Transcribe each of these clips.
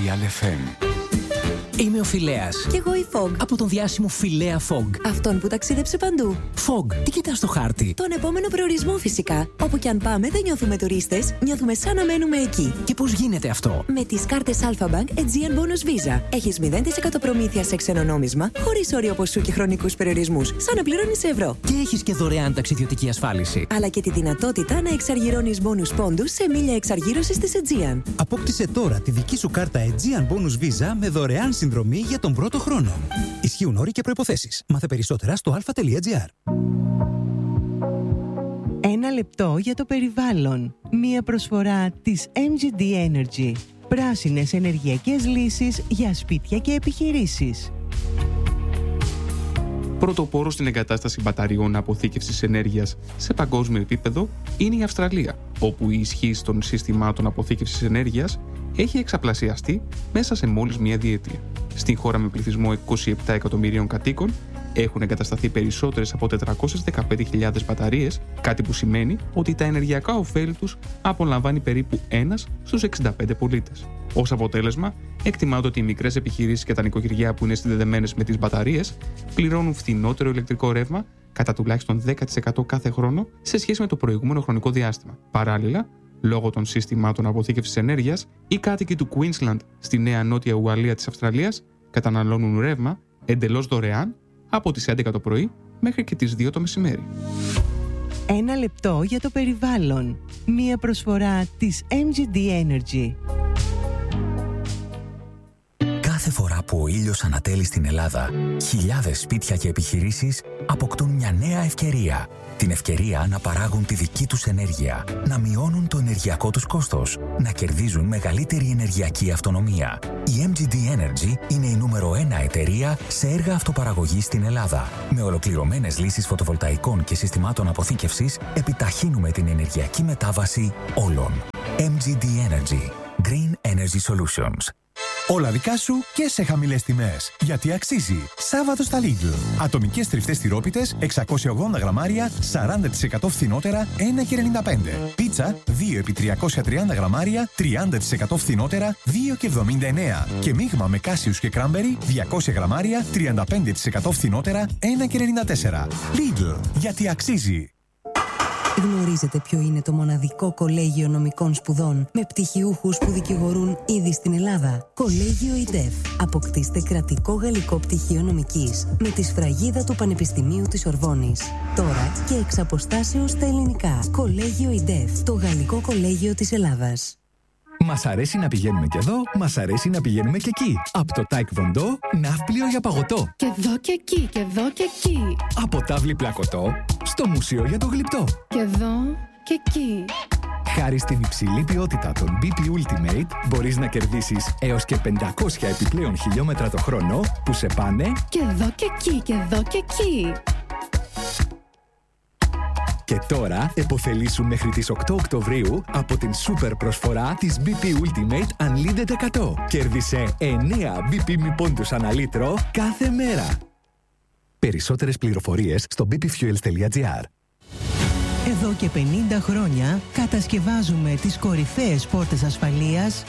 Real FM. Είμαι ο Φιλέας. Κι εγώ η Fog. Από τον διάσημο Φιλέα Fog. Αυτόν που ταξίδεψε παντού. Fog, τι κοιτάς στο χάρτη? Τον επόμενο προορισμό φυσικά. Όπου κι αν πάμε δεν νιώθουμε τουρίστες, νιώθουμε σαν να μένουμε εκεί. Και πώς γίνεται αυτό? Με τις κάρτες Alpha Bank Aegean Bonus Visa. Έχεις 0% προμήθεια σε ξένο νόμισμα, χωρίς όριο ποσού και χρονικούς περιορισμούς, σαν να πληρώνεις ευρώ. Και έχεις και δωρεάν ταξιδιωτική ασφάλιση. Αλλά και τη δυνατότητα να εξαργυρώνεις bonus πόντους σε μίλια εξαργύρωσης της Aegean. Απόκτησε τώρα τη δική σου κάρτα Aegean Bonus Visa με δωρεάν συνδρομή για τον πρώτο χρόνο. Ισχύουν όροι και προϋποθέσεις. Μάθε περισσότερα στο alpha.gr. Ένα λεπτό για το περιβάλλον. Μία προσφορά της MGD Energy. Πράσινες ενεργειακές λύσεις για σπίτια και επιχειρήσεις. Πρωτοπόρο στην εγκατάσταση μπαταριών αποθήκευσης ενέργειας σε παγκόσμιο επίπεδο είναι η Αυστραλία, όπου η ισχύς των συστημάτων αποθήκευσης ενέργειας έχει εξαπλασιαστεί μέσα σε μόλις μία διετία. Στην χώρα με πληθυσμό 27 εκατομμυρίων κατοίκων έχουν εγκατασταθεί περισσότερες από 415.000 μπαταρίες, κάτι που σημαίνει ότι τα ενεργειακά ωφέλη τους απολαμβάνει περίπου 1 στους 65 πολίτες. Ως αποτέλεσμα, εκτιμάται ότι οι μικρές επιχειρήσεις και τα νοικοκυριά που είναι συνδεδεμένες με τις μπαταρίες πληρώνουν φθηνότερο ηλεκτρικό ρεύμα κατά τουλάχιστον 10% κάθε χρόνο σε σχέση με το προηγούμενο χρονικό διάστημα. Παράλληλα, λόγω των συστημάτων αποθήκευσης ενέργειας, οι κάτοικοι του Queensland στη Νέα Νότια Ουαλία της Αυστραλίας καταναλώνουν ρεύμα εντελώς δωρεάν από τις 11 το πρωί μέχρι και τις 2 το μεσημέρι. Ένα λεπτό για το περιβάλλον. Μία προσφορά της MGD Energy. Κάθε φορά που ο ήλιος ανατέλει στην Ελλάδα, χιλιάδες σπίτια και επιχειρήσεις αποκτούν μια νέα ευκαιρία. Την ευκαιρία να παράγουν τη δική τους ενέργεια, να μειώνουν το ενεργειακό τους κόστος, να κερδίζουν μεγαλύτερη ενεργειακή αυτονομία. Η MGD Energy είναι η νούμερο 1 εταιρεία σε έργα αυτοπαραγωγής στην Ελλάδα. Με ολοκληρωμένες λύσεις φωτοβολταϊκών και συστημάτων αποθήκευσης, επιταχύνουμε την ενεργειακή μετάβαση όλων. MGD Energy. Green Energy Solutions. Όλα δικά σου και σε χαμηλές τιμές. Γιατί αξίζει. Σάββατο στα Lidl. Ατομικές τριφτές τυρόπιτες 680 γραμμάρια 40% φθηνότερα 1,95. Πίτσα 2x330 γραμμάρια 30% φθηνότερα 2,79. Και μείγμα με κάσιους και κράμπερι 200 γραμμάρια 35% φθηνότερα 1,94. Lidl. Γιατί αξίζει. Γνωρίζετε ποιο είναι το μοναδικό κολέγιο νομικών σπουδών με πτυχιούχους που δικηγορούν ήδη στην Ελλάδα? Κολέγιο ΙΔΕΦ. Αποκτήστε κρατικό γαλλικό πτυχίο νομικής με τη σφραγίδα του Πανεπιστημίου της Ορβόνης. Τώρα και εξ αποστάσεως στα ελληνικά. Κολέγιο ΙΔΕΦ. Το γαλλικό κολέγιο της Ελλάδας. Μας αρέσει να πηγαίνουμε και εδώ, μας αρέσει να πηγαίνουμε και εκεί. Από το Taekwondo, ναύπλιο για παγωτό. Και εδώ και εκεί, και εδώ και εκεί. Από τάβλη πλακωτό, στο μουσείο για το γλυπτό. Και εδώ και εκεί. Χάρη στην υψηλή ποιότητα των BP Ultimate, μπορείς να κερδίσεις έως και 500 επιπλέον χιλιόμετρα το χρόνο που σε πάνε και εδώ και εκεί, και εδώ και εκεί. Και τώρα επωφελήσου μέχρι τις 8 Οκτωβρίου από την σούπερ προσφορά της BP Ultimate Unlimited 100. Κέρδισε 9 BP μη πόντους ανά λίτρο κάθε μέρα. Περισσότερες πληροφορίες στο bpfuels.gr. Εδώ και 50 χρόνια κατασκευάζουμε τις κορυφαίες πόρτες ασφαλείας.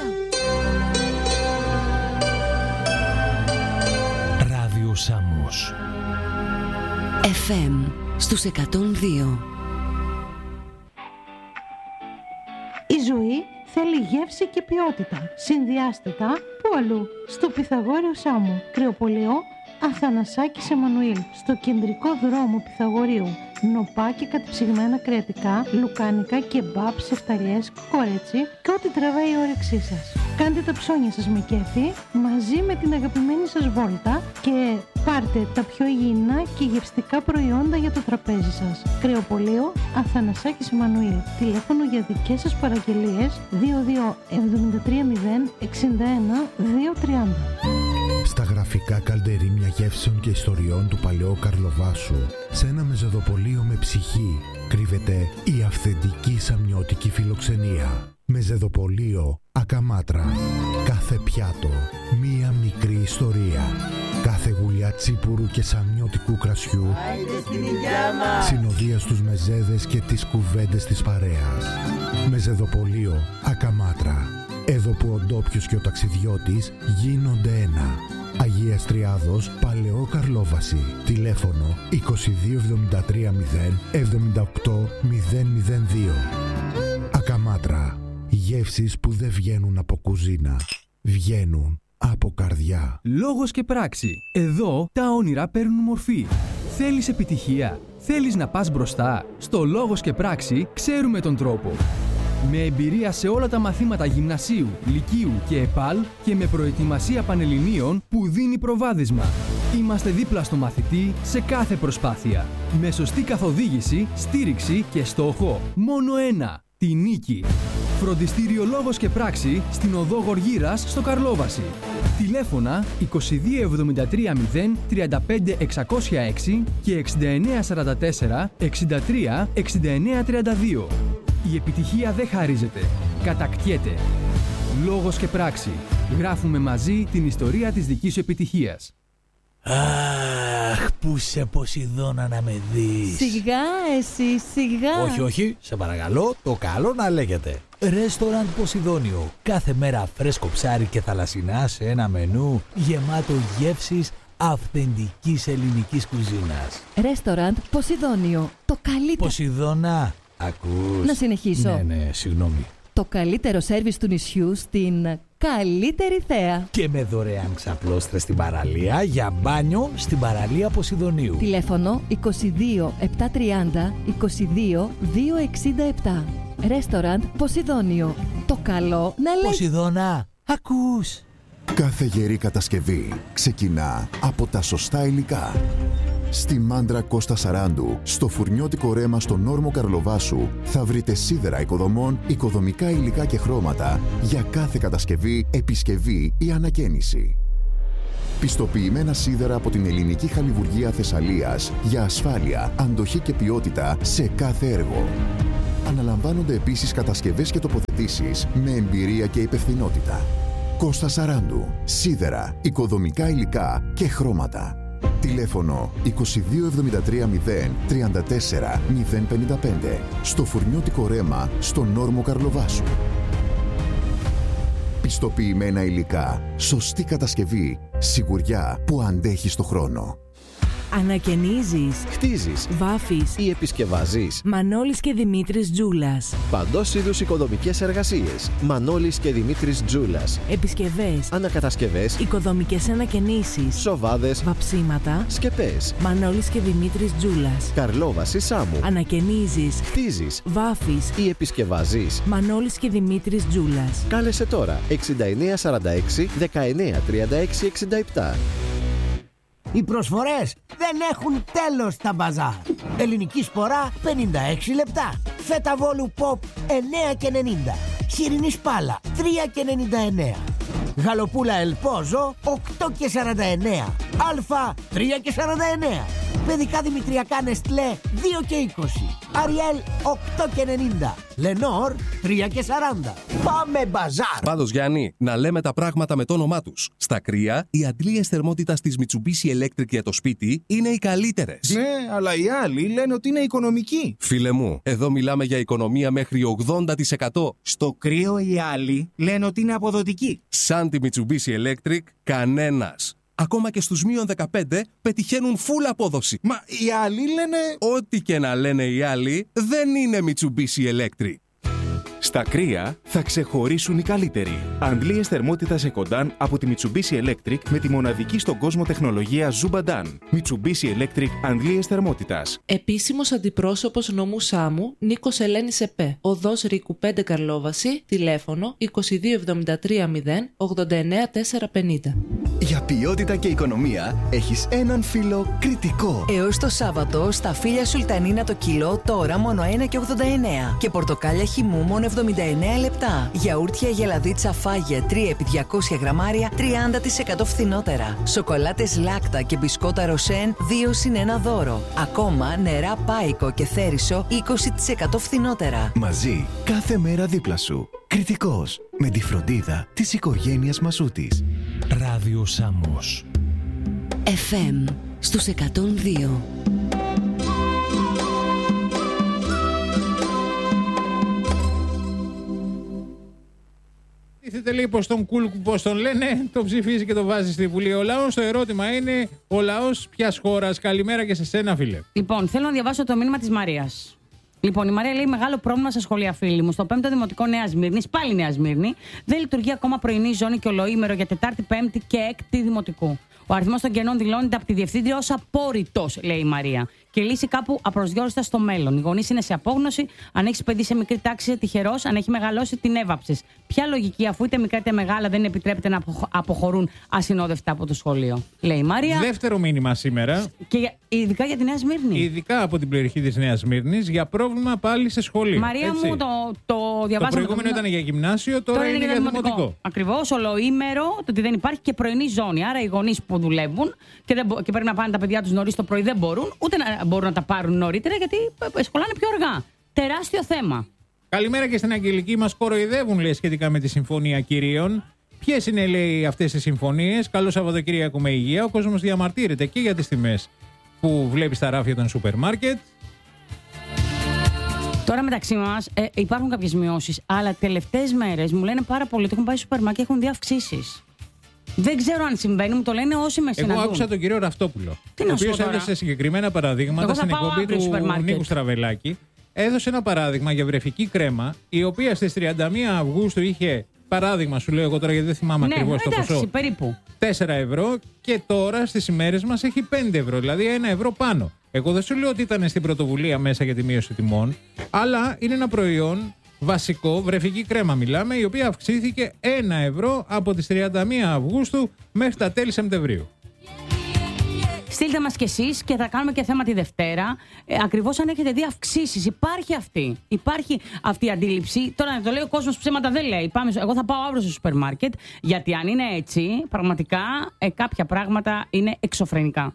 Ράδιο Σάμος. FM στους 102. Η ζωή θέλει γεύση και ποιότητα. Συνδυάστε τα που αλλού. Στο Πυθαγόριο Σάμου, Κρεοπολείο Αθανασάκης Εμμανουήλ, στο κεντρικό δρόμο Πυθαγορίου. Νοπά και κατεψυγμένα κρεατικά, λουκάνικα, κεμπάπ, σεφταλιές, κορέτσι και ό,τι τραβάει η όρεξή σας. Κάντε τα ψώνια σας με κέφι μαζί με την αγαπημένη σας βόλτα και πάρτε τα πιο υγιεινά και γευστικά προϊόντα για το τραπέζι σας. Κρεοπολείο Αθανασάκης Εμμανουήλ. Τηλέφωνο για δικές σας παραγγελίες 22 73 0 61 230. Στα γραφικά καλντερίμια γεύσεων και ιστοριών του παλαιού Καρλοβάσου, σε ένα μεζεδοπολείο με ψυχή, κρύβεται η αυθεντική σαμιώτικη φιλοξενία. Μεζεδοπολείο Ακαμάτρα. Κάθε πιάτο, μία μικρή ιστορία. Κάθε γουλιά τσίπουρου και σαμιώτικου κρασιού συνοδεία στους μεζέδες και τις κουβέντες της παρέας. Μεζεδοπολείο Ακαμάτρα. Εδώ εδώ που ο ντόπιος και ο ταξιδιώτης γίνονται ένα. Αγίας Τριάδος, Παλαιό Καρλόβαση. Τηλέφωνο 2273 078 002. Ακαμάτρα. Γεύσεις που δεν βγαίνουν από κουζίνα. Βγαίνουν από καρδιά. Λόγος και πράξη. Εδώ τα όνειρα παίρνουν μορφή. Θέλεις επιτυχία? Θέλεις να πας μπροστά? Στο Λόγος και πράξη ξέρουμε τον τρόπο. Με εμπειρία σε όλα τα μαθήματα γυμνασίου, λυκείου και ΕΠΑΛ και με προετοιμασία πανελληνίων που δίνει προβάδισμα. Είμαστε δίπλα στο μαθητή σε κάθε προσπάθεια. Με σωστή καθοδήγηση, στήριξη και στόχο μόνο ένα, τη νίκη. Φροντιστήριο Λόγος και πράξη στην οδό Γοργύρας στο Καρλόβαση. Τηλέφωνα 2273 0 35 606 και 6944 63 69 32. Η επιτυχία δεν χαρίζεται, κατακτιέται. Λόγος και πράξη. Γράφουμε μαζί την ιστορία της δικής σου επιτυχίας. Αχ, που σε Ποσειδώνα να με δεις. Σιγά εσύ, σιγά. Όχι, σε παρακαλώ, το καλό να λέγεται. Ρέστοραντ Ποσειδώνιο. Κάθε μέρα φρέσκο ψάρι και θαλασσινά σε ένα μενού γεμάτο γεύσεις αυθεντικής ελληνικής κουζίνας. Ρέστοραντ Ποσειδώνιο. Το καλύτερο. Ποσειδώνα, ακούς? Να συνεχίσω. Ναι, συγγνώμη. Το καλύτερο σέρβις του νησιού στην καλύτερη θέα. Και με δωρεάν ξαπλώστρες στην παραλία για μπάνιο στην παραλία Ποσειδωνίου. Τηλέφωνο 22 730 22 267. Ρέστοραντ Ποσειδώνιο. Το καλό να λέει. Ποσειδώνα, ακούς? Κάθε γερή κατασκευή ξεκινά από τα σωστά υλικά. Στη Μάντρα Κώστα Σαράντου, στο φουρνιώτικο ρέμα στον όρμο Καρλοβάσου, θα βρείτε σίδερα οικοδομών, οικοδομικά υλικά και χρώματα για κάθε κατασκευή, επισκευή ή ανακαίνιση. Πιστοποιημένα σίδερα από την ελληνική χαλιβουργία Θεσσαλίας για ασφάλεια, αντοχή και ποιότητα σε κάθε έργο. Αναλαμβάνονται επίσης κατασκευές και τοποθετήσεις με εμπειρία και υπευθυνότητα. Κώστα Σαράντου. Σίδερα, οικοδομικά υλικά και χρώματα. Τηλέφωνο 2273 0 34 055. Στο φουρνιώτικο ρέμα στον όρμο Καρλοβάσου. Πιστοποιημένα υλικά, σωστή κατασκευή, σιγουριά που αντέχει στο χρόνο. Ανακαινίζεις, χτίζεις, βάφεις ή επισκευάζεις. Μανώλης και Δημήτρης Τζούλας. Παντός είδους οικοδομικές εργασίες. Μανώλης και Δημήτρης Τζούλας. Επισκευές, ανακατασκευές, οικοδομικές ανακαινήσεις, σοβάδες, βαψίματα, σκεπές. Μανώλης και Δημήτρης Τζούλας. Καρλόβαση Σάμου. Ανακαινίζεις, χτίζεις, βάφεις ή επισκευάζεις. Μανώλης και Δημήτρης Τζούλας. Κάλεσε τώρα 6946 1936 67. Οι προσφορές δεν έχουν τέλος στα μπαζάρ. Ελληνική σπορά 56 λεπτά. Φέτα βόλου ποπ 9,90. Χοιρινή σπάλα 3,99. Γαλοπούλα ελπόζο 8,49. Αλφα 3,49. Παιδικά δημητριακά Νεστλέ 2,20. Αριέλ 8,90. Λενόρ 3,40. Πάμε μπαζάρ! Πάντως Γιάννη, να λέμε τα πράγματα με το όνομά τους. Στα κρύα, οι αντλίες θερμότητας της Mitsubishi Electric για το σπίτι είναι οι καλύτερες. Ναι, αλλά οι άλλοι λένε ότι είναι οικονομικοί. Φίλε μου, εδώ μιλάμε για οικονομία μέχρι 80%. Στο κρύο οι άλλοι λένε ότι είναι αποδοτικοί. Σαν τη Mitsubishi Electric, κανένας. Ακόμα και στους μείον 15 πετυχαίνουν full απόδοση. Μα οι άλλοι λένε... Ό,τι και να λένε οι άλλοι, δεν είναι Mitsubishi Electric. Στα κρύα θα ξεχωρίσουν οι καλύτεροι. Αντλίες θερμότητας Ecodan από τη Mitsubishi Electric με τη μοναδική στον κόσμο τεχνολογία Zubadan. Mitsubishi Electric αντλίες θερμότητας. Επίσημος αντιπρόσωπος νομού Σάμου, Νίκος Ελένης ΕΠΕ. Οδός Ρίκου 5 Καρλόβαση, τηλέφωνο 2273 0 89 450. Για ποιότητα και οικονομία έχεις έναν φίλο κριτικό. Έως το Σάββατο στα φύλλα Σουλτανίνα το κιλό τώρα μόνο 1,89 και πορτοκάλια χυμού μόνο 79 λεπτά. Γιαούρτια γελαδίτσα φάγια 3x200 γραμμάρια 30% φθηνότερα. Σοκολάτες Λάκτα και μπισκότα Ροσέν 2 συν 1 δώρο. Ακόμα νερά Πάικο και Θέρισο 20% φθηνότερα. Μαζί κάθε μέρα δίπλα σου. Κριτικός, με τη φροντίδα της οικογένειας Μασούτης. Ράδιο Σάμος. FM στους 102. σκέφτεται, λέει, πως τον Κούλκου, πως τον λένε, το ψηφίζει και το βάζει στη Βουλή ο λαός. Το ερώτημα είναι, ο λαός ποιας χώρας? Καλημέρα και σε σένα, φίλε. Λοιπόν, θέλω να διαβάσω το μήνυμα της Μαρίας. Λοιπόν, η Μαρία λέει: μεγάλο πρόβλημα στα σχολεία, φίλοι μου. Στο 5ο Δημοτικό Νέα Σμύρνης, πάλι Νέα Σμύρνη, δεν λειτουργεί ακόμα πρωινή ζώνη και ολοήμερο για Τετάρτη, Πέμπτη και Έκτη Δημοτικού. Ο αριθμός των κενών δηλώνεται από τη Διευθύντρια ως απόρριτος, λέει η Μαρία. Και λύση κάπου απροσδιόριστα στο μέλλον. Οι γονείς είναι σε απόγνωση. Αν έχεις παιδί σε μικρή τάξη, είσαι τυχερός. Αν έχει μεγαλώσει, την έβαψες. Ποια λογική, αφού είτε μικρά είτε μεγάλα δεν επιτρέπεται να αποχωρούν ασυνόδευτα από το σχολείο, λέει η Μαρία. Δεύτερο μήνυμα σήμερα. Και ειδικά για τη Νέα Σμύρνη. Ειδικά από την περιοχή της Νέας Σμύρνης για πρόβλημα πάλι σε σχολείο. Μαρία έτσι. Μου, το διαβάσαμε. Το προηγούμενο ήταν για γυμνάσιο, τώρα είναι για δημοτικό. Ακριβώς, ολοήμερο, το ότι δεν υπάρχει και πρωινή ζώνη. Άρα οι γονείς που δουλεύουν και πρέπει να πάνε τα παιδιά τους νωρίς το πρωί δεν μπορούν, ούτε να μπορούν να τα πάρουν νωρίτερα γιατί σχολάνε πιο αργά. Τεράστιο θέμα. Καλημέρα και στην Αγγελική. Μας κοροϊδεύουν, λέει, σχετικά με τη Συμφωνία Κυρίων. Ποιες είναι, λέει, αυτές οι συμφωνίες? Καλό Σαββατοκύριακο με υγεία. Ο κόσμος διαμαρτύρεται και για τις τιμές που βλέπει στα ράφια των σούπερ μάρκετ. Τώρα μεταξύ μας υπάρχουν κάποιες μειώσεις, αλλά τελευταίες μέρες μου λένε πάρα πολύ ότι έχουν πάει στο σούπερ μάρκετ και έχουν δει αυξήσεις. Δεν ξέρω αν συμβαίνει, μου το λένε όσοι με συναντούν. Εγώ άκουσα τον κύριο Ραφτόπουλο, ο οποίος έδωσε συγκεκριμένα παραδείγματα στην εκπομπή του Νίκου Στραβελάκη. Έδωσε ένα παράδειγμα για βρεφική κρέμα, η οποία στις 31 Αυγούστου είχε, παράδειγμα σου λέω εγώ τώρα γιατί δεν θυμάμαι ακριβώς το ποσό, περίπου 4 ευρώ και τώρα στις ημέρες μας έχει 5 ευρώ, δηλαδή 1 ευρώ πάνω. Εγώ δεν σου λέω ότι ήταν στην πρωτοβουλία μέσα για τη μείωση τιμών, αλλά είναι ένα προϊόν βασικό, βρεφική κρέμα μιλάμε, η οποία αυξήθηκε 1 ευρώ από τις 31 Αυγούστου μέχρι τα τέλη Σεπτεμβρίου. Στείλτε μας κι εσείς και θα κάνουμε και θέμα τη Δευτέρα. Ακριβώς αν έχετε δει αυξήσεις. Υπάρχει αυτή η αντίληψη. Τώρα να το λέει ο κόσμος ψέματα δεν λέει. Εγώ θα πάω αύριο στο σούπερ μάρκετ, γιατί αν είναι έτσι, πραγματικά κάποια πράγματα είναι εξωφρενικά.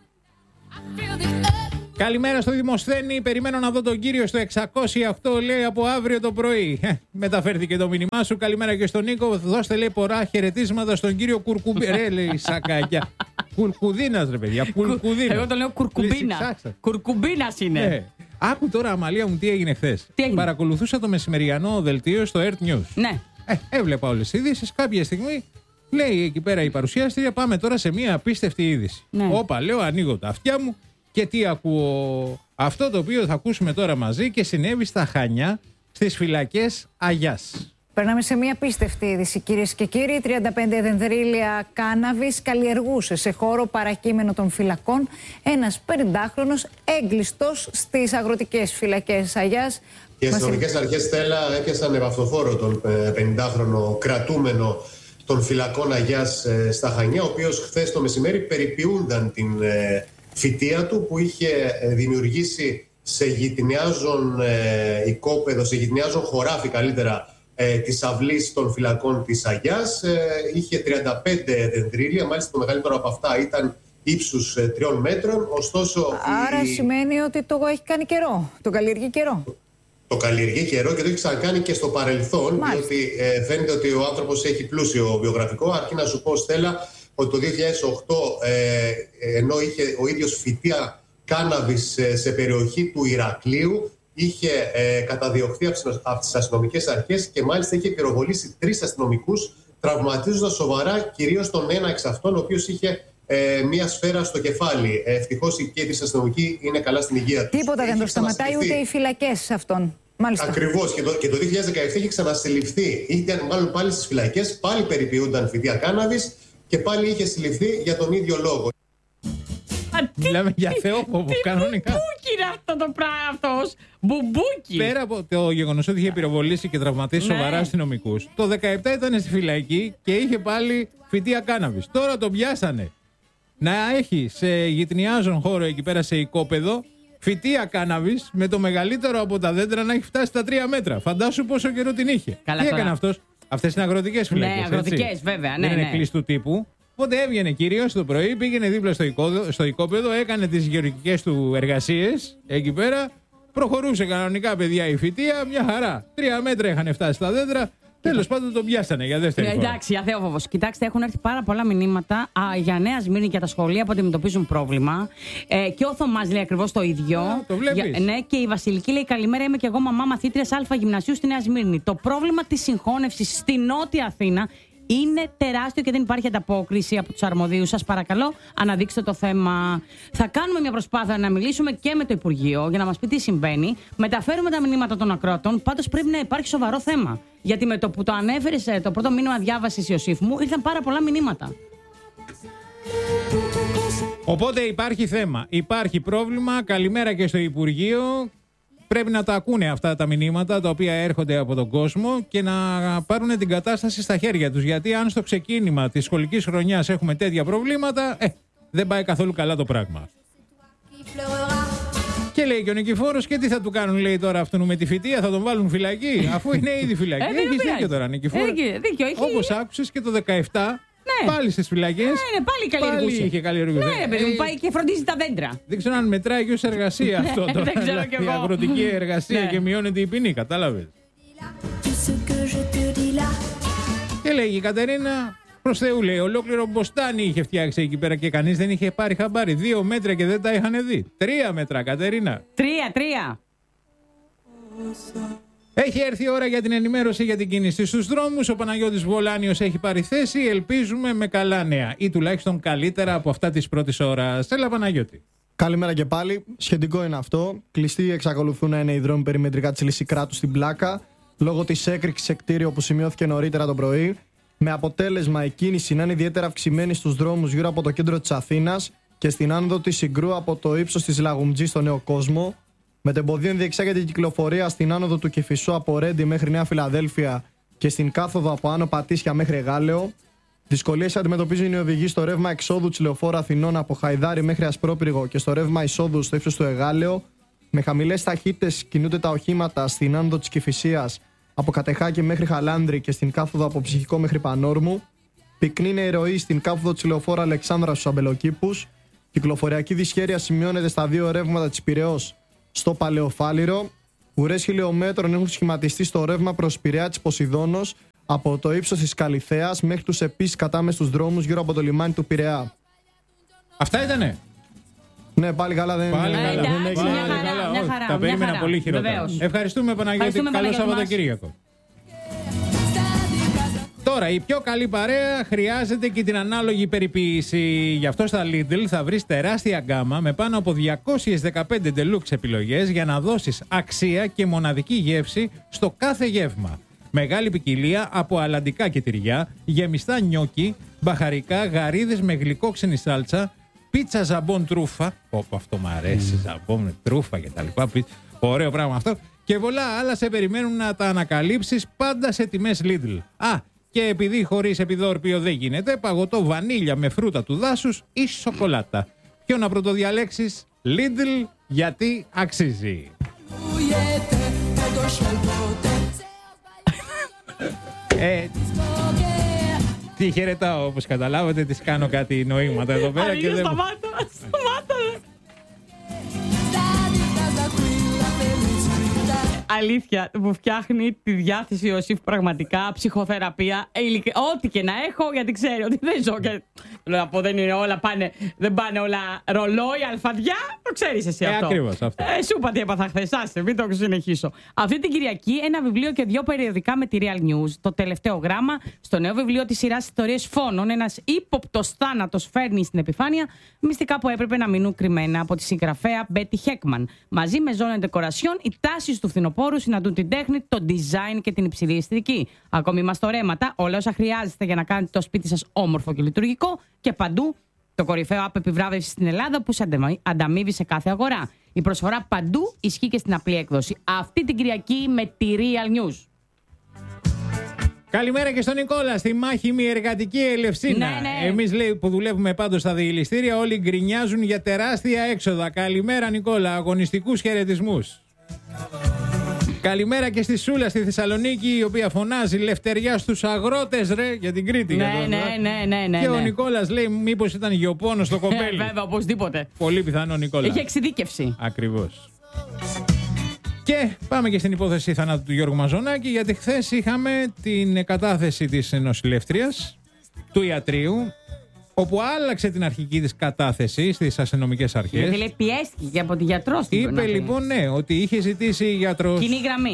Καλημέρα στο Δημοσθένη. Περιμένω να δω τον κύριο στο 608, λέει, από αύριο το πρωί. Μεταφέρθηκε το μήνυμά σου. Καλημέρα και στον Νίκο. Δώστε, λέει, πολλά χαιρετίσματα στον κύριο Κουρκουμπίνα. Λέει, σακάκια. Κουρκουδίνας, ρε παιδιά. Κουρκουδίνα. Εγώ το λέω Κουρκουμπίνα. Κουρκουμπίνας είναι. Άκου τώρα, Αμαλία μου, τι έγινε χθες. Παρακολουθούσα το μεσημεριανό δελτίο στο Earth News. Ναι. Έβλεπα όλες τις ειδήσεις. Κάποια στιγμή λέει εκεί πέρα η παρουσιάστρια, πάμε τώρα σε μια απίστευτη είδηση. Ναι. Όπα, λέω, ανοίγω τα αυτιά μου. Και τι ακούω? Αυτό το οποίο θα ακούσουμε τώρα μαζί και συνέβη στα Χανιά, στις φυλακές Αγιάς. Περνάμε σε μια απίστευτη είδηση, κυρίες και κύριοι. 35 δενδρίλια κάναβης καλλιεργούσε σε χώρο παρακείμενο των φυλακών ένας 50χρονος έγκλειστος στις αγροτικές φυλακές Αγιάς. Οι αστυνομικές αρχές, Στέλλα, έπιασαν επαυτοφόρο τον 50χρονο κρατούμενο των φυλακών Αγιάς στα Χανιά, ο οποίος χθες το μεσημέρι περιποιούνταν την φυτεία του που είχε δημιουργήσει σε γειτονιάζον οικόπεδο, σε γειτονιάζον χωράφι καλύτερα της αυλής των φυλακών της Αγιάς. Είχε 35 δεντρίλια, μάλιστα το μεγαλύτερο από αυτά ήταν ύψους 3 μέτρων. Ωστόσο, άρα σημαίνει ότι το έχει κάνει καιρό, το καλλιεργεί καιρό. Το καλλιεργεί καιρό και το έχει ξανακάνει και στο παρελθόν, διότι φαίνεται ότι ο άνθρωπος έχει πλούσιο βιογραφικό. Αρκεί να σου πω, Στέλλα, ότι το 2008, ενώ είχε ο ίδιος φυτεία κάναβης σε περιοχή του Ηρακλείου, είχε καταδιωχθεί από τις αστυνομικές αρχές και μάλιστα είχε πυροβολήσει 3 αστυνομικούς, τραυματίζοντας σοβαρά κυρίως τον ένα εξ αυτών, ο οποίος είχε μία σφαίρα στο κεφάλι. Ευτυχώς και οι αστυνομικοί είναι καλά στην υγεία τους. Τίποτα δεν το σταματάει ούτε οι φυλακές αυτών. Μάλιστα. Ακριβώς. Και το 2017 είχε ξανασυλληφθεί. Ήταν μάλλον πάλι στις φυλακές, πάλι περιποιούνταν φυτεία κάναβης και πάλι είχε συλληφθεί για τον ίδιο λόγο. Μιλάμε για θεόφοβο κανονικά. Μπουμπούκι είναι αυτό το πράγμα αυτός. Μπουμπούκι. Πέρα από το γεγονός ότι είχε πυροβολήσει και τραυματίσει σοβαρά αστυνομικούς, το 2017 ήταν στη φυλακή και είχε πάλι φυτεία κάναβης. Τώρα τον πιάσανε να έχει σε γειτονιάζον χώρο εκεί πέρα σε οικόπεδο φυτεία κάναβης με το μεγαλύτερο από τα δέντρα να έχει φτάσει στα 3 μέτρα. Φαντάσου πόσο καιρό την είχε. Καλά, τι τώρα. έκανε αυτός? Αυτές είναι αγροτικές φυλακές. Ναι, αγροτικές βέβαια. Δεν είναι κλειστού τύπου. Οπότε έβγαινε κυρίως το πρωί, πήγαινε δίπλα στο οικόπεδο, έκανε τις γεωργικές του εργασίες εκεί πέρα. Προχωρούσε κανονικά, παιδιά, η φυτεία, μια χαρά. 3 μέτρα είχαν φτάσει στα δέντρα. Τέλος πάντων τον πιάσανε για δεύτερη φορά. Εντάξει, αθέοφοβος. Κοιτάξτε, έχουν έρθει πάρα πολλά μηνύματα για Νέα Σμύρνη και τα σχολεία που αντιμετωπίζουν πρόβλημα. Και ο Θωμάς λέει ακριβώς το ίδιο. Το βλέπεις. Ναι, και η Βασιλική λέει: καλημέρα, είμαι και εγώ μαμά μαθήτριας Α γυμνασίου στη Νέα Σμύρνη. Το πρόβλημα της συγχώνευσης στη Νότια Αθήνα είναι τεράστιο και δεν υπάρχει ανταπόκριση από τους αρμοδίους. Σας παρακαλώ, αναδείξτε το θέμα. Θα κάνουμε μια προσπάθεια να μιλήσουμε και με το Υπουργείο για να μας πει τι συμβαίνει. Μεταφέρουμε τα μηνύματα των ακρότων. Πάντως πρέπει να υπάρχει σοβαρό θέμα. Γιατί με το που το ανέφερες, το πρώτο μήνυμα διάβασης, Ιωσήφ μου, ήρθαν πάρα πολλά μηνύματα. Οπότε υπάρχει θέμα, υπάρχει πρόβλημα. Καλημέρα και στο Υπουργείο. Πρέπει να τα ακούνε αυτά τα μηνύματα τα οποία έρχονται από τον κόσμο και να πάρουν την κατάσταση στα χέρια τους. Γιατί αν στο ξεκίνημα της σχολικής χρονιάς έχουμε τέτοια προβλήματα, δεν πάει καθόλου καλά το πράγμα. Και λέει και ο Νικηφόρος, και τι θα του κάνουν, λέει τώρα αυτόν με τη φοιτεία, θα τον βάλουν φυλακή, αφού είναι ήδη φυλακή. Έχεις δίκιο τώρα, Νικηφόρο. Όπως άκουσες και το 17. Ναι. Πάλι στις φυλακές. Ναι, πάλι καλλιεργούσε. Είχε καλλιεργούσε. Ναι, παιδί μου, πάει και φροντίζει τα δέντρα. Δεν ξέρω αν μετράει και ως εργασία αυτό τώρα. Δεν ξέρω κι εγώ. Η αγροτική εργασία και μειώνεται η ποινή, κατάλαβες. Και λέγει η Κατερίνα, προς Θεού λέει, ολόκληρο μποστάνι είχε φτιάξει εκεί πέρα και κανείς δεν είχε πάρει χαμπάρι. 2 μέτρα και δεν τα είχαν δει. 3 μέτρα, Κατερίνα. 3. Έχει έρθει η ώρα για την ενημέρωση για την κίνηση στους δρόμους. Ο Παναγιώτης Βολάνιος έχει πάρει θέση. Ελπίζουμε με καλά νέα ή τουλάχιστον καλύτερα από αυτά της πρώτης ώρας. Έλα, Παναγιώτη. Καλημέρα και πάλι. Σχετικό είναι αυτό. Κλειστοί εξακολουθούν να είναι οι δρόμοι περιμετρικά της Λυσικράτου στην Πλάκα λόγω της έκρηξης σε κτίριο που σημειώθηκε νωρίτερα το πρωί. Με αποτέλεσμα η κίνηση να είναι ιδιαίτερα αυξημένη στους δρόμους γύρω από το κέντρο της Αθήνας και στην άνοδο της Συγκρού από το ύψος της Λαγουμτζής στο Νέο Κόσμο. Μετεμποδίων διεξάγεται η κυκλοφορία στην άνοδο του Κηφισού από Ρέντι μέχρι Νέα Φιλαδέλφια και στην κάθοδο από Άνω Πατήσια μέχρι Εγάλεο. Δυσκολίες αντιμετωπίζουν οι οδηγοί στο ρεύμα εξόδου της Λεωφόρου Αθηνών από Χαϊδάρι μέχρι Ασπρόπυργο και στο ρεύμα εισόδου στο ύψος του Εγάλεο. Με χαμηλές ταχύτητες κινούνται τα οχήματα στην άνοδο της Κηφισίας από Κατεχάκη μέχρι Χαλάνδρη και στην κάθοδο από Ψυχικό μέχρι Πανόρμου. Πυκνή είναι η ροή στην κάθοδο της Λεωφόρου Αλεξάνδρα στους Αμπελοκήπους. Κυκλοφοριακή δυσχέρεια σημειώνεται στα 2 ρεύματα της Πειραιώς στο Παλαιοφάλιρο. Ουρές χιλιομέτρων έχουν σχηματιστεί στο ρεύμα προς Πειραιά της Ποσειδώνος από το ύψος της Καλιθέας μέχρι τους επίσης κατάμεστους δρόμους γύρω από το λιμάνι του Πειραιά. Αυτά ήτανε. Ναι, πάλι καλά δεν πάλι είναι. Καλά. Τα περίμενα πολύ χειρότερα. Ευχαριστούμε, Παναγιώτη. Καλό Σαββατοκύριακο. Τώρα, η πιο καλή παρέα χρειάζεται και την ανάλογη περιποίηση. Γι' αυτό στα Lidl θα βρεις τεράστια γκάμα με πάνω από 215 deluxe επιλογές για να δώσεις αξία και μοναδική γεύση στο κάθε γεύμα. Μεγάλη ποικιλία από αλαντικά και τυριά, γεμιστά νιόκι, μπαχαρικά, γαρίδες με γλυκόξενη σάλτσα, πίτσα ζαμπόν τρούφα. Όπου αυτό μου αρέσει, ζαμπόν τρούφα κτλ. Ωραίο πράγμα αυτό. Και πολλά άλλα σε περιμένουν να τα ανακαλύψεις πάντα σε τιμές Lidl. Και επειδή χωρίς επιδόρπιο δεν γίνεται, παγωτό βανίλια με φρούτα του δάσους ή σοκολάτα. Ποιο να πρωτοδιαλέξεις? Lidl, γιατί αξίζει. Τι χαιρετάω, όπως καταλάβατε, τις κάνω κάτι νοήματα εδώ πέρα. Και δεν... Σταμάτα. Αλήθεια, μου φτιάχνει τη διάθεση ο Ιωσήφ πραγματικά, ψυχοθεραπεία, ό,τι και να έχω, γιατί ξέρει ότι δεν ζω και λέω να πω δεν είναι όλα δεν πάνε όλα ρολόι, αλφαδιά, το ξέρεις εσύ αυτό. Ακριβώς αυτό. Σου είπα τι έπαθα χθες, άστε, μην το συνεχίσω. Αυτή την Κυριακή ένα βιβλίο και 2 περιοδικά με τη Real News. Το τελευταίο γράμμα, στο νέο βιβλίο της σειράς Ιστορίες Φόνων, ένας ύποπτος θάνατος φέρνει στην επιφάνεια μυστικά που έπρεπε να μείνουν κρυμμένα από τη συγγραφέα Μπέτι Χέκμαν. Μαζί με ζώνε ντεκορασιόν, οι τάσεις του φθινοπόρου συναντούν την τέχνη, το design και την υψηλή αισθητική. Ακόμη μαστορέματα, όλα όσα χρειάζεστε για να κάνετε το σπίτι σας όμορφο και λειτουργικό και παντού το κορυφαίο app επιβράβευση στην Ελλάδα που σε ανταμείβει σε κάθε αγορά. Η προσφορά παντού ισχύει και στην απλή έκδοση. Αυτή την Κυριακή με τη Real News. Καλημέρα και στον Νικόλα, στη μάχημη εργατική Ελευσίνα. Ναι. Εμείς λέει που δουλεύουμε πάντως στα διελιστήρια, όλοι γκρινιάζουν για τεράστια έξοδα. Καλημέρα Νικόλα, αγωνιστικούς χαιρετισμούς. Καλημέρα και στη Σούλα στη Θεσσαλονίκη, η οποία φωνάζει λευτεριά στους αγρότες, ρε, για την Κρήτη. Ναι. Και ο Νικόλας λέει μήπως ήταν γεωπόνος στο κοπέλι. Βέβαια, οπωσδήποτε. Πολύ πιθανό, Νικόλα. Έχει εξειδίκευση. Ακριβώς. Και πάμε και στην υπόθεση θανάτου του Γιώργου Μαζονάκη, γιατί χθες είχαμε την κατάθεση της νοσηλεύτριας του ιατρείου, όπου άλλαξε την αρχική της κατάθεση στις αστυνομικές αρχές. Γιατί λέει πιέστηκε από τη γιατρό στην Είπε λοιπόν ότι είχε ζητήσει γιατρός. Κοινή γραμμή.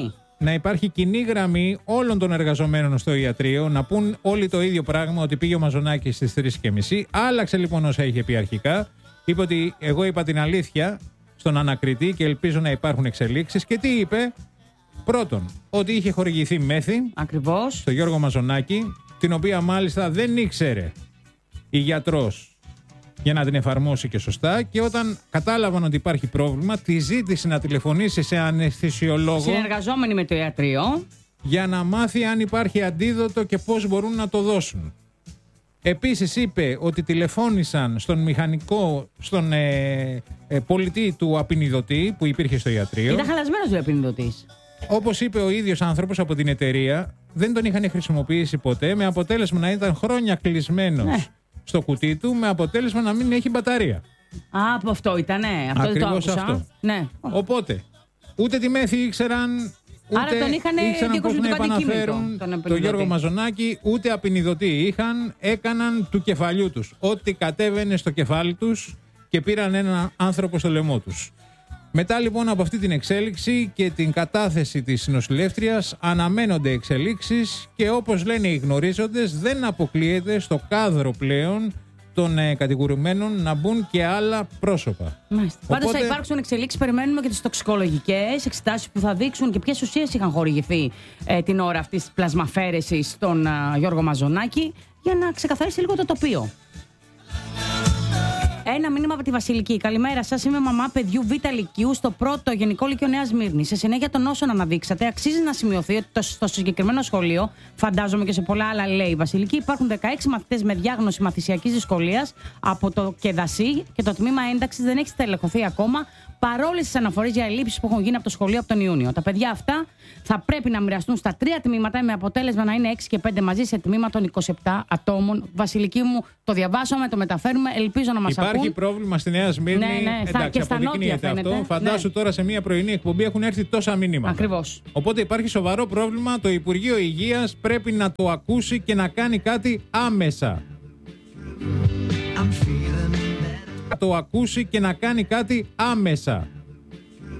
να υπάρχει κοινή γραμμή όλων των εργαζομένων στο ιατρείο, να πούν όλοι το ίδιο πράγμα, ότι πήγε ο Μαζονάκης στις 3:30. Άλλαξε λοιπόν όσα είχε πει αρχικά. Είπε ότι εγώ είπα την αλήθεια στον ανακριτή και ελπίζω να υπάρχουν εξελίξεις. Και τι είπε? Πρώτον, ότι είχε χορηγηθεί μέθη. Ακριβώς. Στο Γιώργο Μαζονάκη, την οποία μάλιστα δεν ήξερε η γιατρός για να την εφαρμόσει και σωστά, και όταν κατάλαβαν ότι υπάρχει πρόβλημα, τη ζήτησε να τηλεφωνήσει σε αναισθησιολόγο, συνεργαζόμενοι με το ιατρείο, για να μάθει αν υπάρχει αντίδοτο και πώς μπορούν να το δώσουν. Επίσης είπε ότι τηλεφώνησαν στον μηχανικό, στον πολιτή του απεινιδωτή που υπήρχε στο ιατρείο. Ήταν χαλασμένος ο απεινιδωτής. Όπως είπε ο ίδιος άνθρωπος από την εταιρεία, δεν τον είχαν χρησιμοποιήσει ποτέ, με αποτέλεσμα να ήταν χρόνια κλεισμένος στο κουτί του, με αποτέλεσμα να μην έχει μπαταρία. Από αυτό ήτανε. Αυτό ακριβώς δεν το άκουσα. αυτό. Ναι. Οπότε, ούτε τη μέθη ήξεραν, άρα τον ήξεραν πώς να επαναφέρουν τον Γιώργο Μαζονάκη, ούτε απεινιδωτή είχαν, έκαναν του κεφαλιού τους. Ό,τι κατέβαινε στο κεφάλι τους και πήραν έναν άνθρωπο στο λαιμό τους. Μετά λοιπόν από αυτή την εξέλιξη και την κατάθεση της νοσηλεύτριας αναμένονται εξελίξεις και όπως λένε οι γνωρίζοντες, δεν αποκλείεται στο κάδρο πλέον των κατηγορουμένων να μπουν και άλλα πρόσωπα. Πάντως θα υπάρξουν εξελίξεις, περιμένουμε και τις τοξικολογικές εξετάσεις που θα δείξουν και ποιες ουσίες είχαν χορηγηθεί την ώρα αυτής της πλασμαφέρεσης στον Γιώργο Μαζονάκη, για να ξεκαθαρίσει λίγο το τοπίο. Ένα μήνυμα από τη Βασιλική. Καλημέρα σας. Είμαι μαμά παιδιού Β' Λυκείου στο πρώτο Γενικό Λύκειο Νέας Σμύρνης. Σε συνέχεια των όσων αναδείξατε, αξίζει να σημειωθεί ότι στο συγκεκριμένο σχολείο, φαντάζομαι και σε πολλά άλλα, λέει η Βασιλική, υπάρχουν 16 μαθητές με διάγνωση μαθησιακής δυσκολίας από το ΚΕΔΑΣΥ και το τμήμα ένταξης δεν έχει στελεχωθεί ακόμα, παρόλες τις αναφορές για ελλείψεις που έχουν γίνει από το σχολείο από τον Ιούνιο. Τα παιδιά αυτά θα πρέπει να μοιραστούν στα 3 τμήματα, με αποτέλεσμα να είναι 6 και 5 μαζί σε τμήμα των 27 ατόμων. Βασιλική μου, το διαβάσαμε, το μεταφέρουμε. Ελπίζω να μας ακούν. Υπάρχει πρόβλημα στη Νέα Σμύρνη. Ναι, εντάξει, και στα νότια φαίνεται. Αυτό. Φαντάσου τώρα σε μια πρωινή εκπομπή έχουν έρθει τόσα μηνύματα. Ακριβώς. Οπότε υπάρχει σοβαρό πρόβλημα. Το Υπουργείο Υγείας πρέπει να το ακούσει και να κάνει κάτι άμεσα. Το ακούσει και να κάνει κάτι άμεσα.